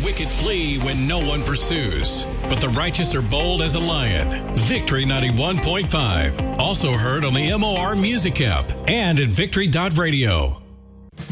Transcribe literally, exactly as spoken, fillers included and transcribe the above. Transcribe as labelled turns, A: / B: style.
A: wicked flee when no one pursues, but the righteous are bold as a lion. Victory ninety-one point five. Also heard on the M O R Music app and at victory dot radio.